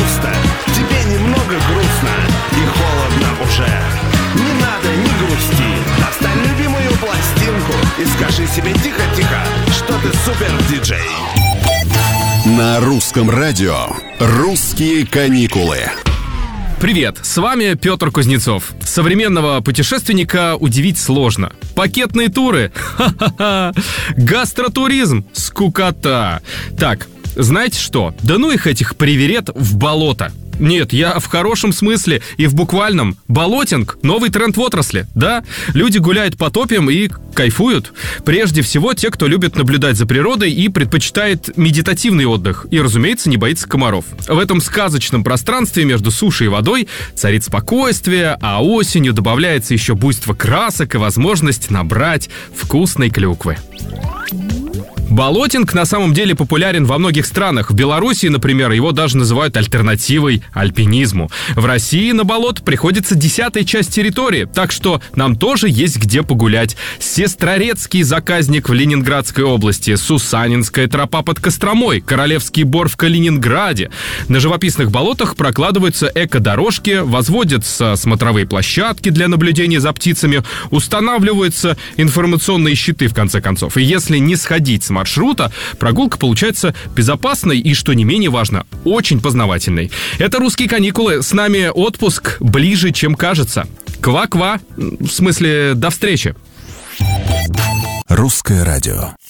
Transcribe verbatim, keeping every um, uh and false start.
пусто, тебе немного грустно и холодно уже. Не надо, не грусти, достань любимую пластинку и скажи себе тихо-тихо, что ты супер-диджей. На русском радио «Русские каникулы». Привет, с вами Петр Кузнецов. Современного путешественника удивить сложно. Пакетные туры? Ха-ха-ха. Гастротуризм? Скукота. Так, знаете что? Да ну их этих приверед в болото. Нет, я в хорошем смысле и в буквальном. Болотинг – новый тренд в отрасли, да? Люди гуляют по топям и кайфуют. Прежде всего, те, кто любит наблюдать за природой и предпочитает медитативный отдых. И, разумеется, не боится комаров. В этом сказочном пространстве между сушей и водой царит спокойствие, а осенью добавляется еще буйство красок и возможность набрать вкусной клюквы. Болотинг на самом деле популярен во многих странах. В Беларуси, например, его даже называют альтернативой альпинизму. В России на болото приходится десятая часть территории, так что нам тоже есть где погулять. Сестрорецкий заказник в Ленинградской области, Сусанинская тропа под Костромой, Королевский бор в Калининграде. На живописных болотах прокладываются эко-дорожки, возводятся смотровые площадки для наблюдения за птицами, устанавливаются информационные щиты, в конце концов. И если не сходить с маршрута, прогулка получается безопасной и, что не менее важно, очень познавательной. Это «Русские каникулы». С нами отпуск ближе, чем кажется. Ква-ква. В смысле, до встречи. Русское радио.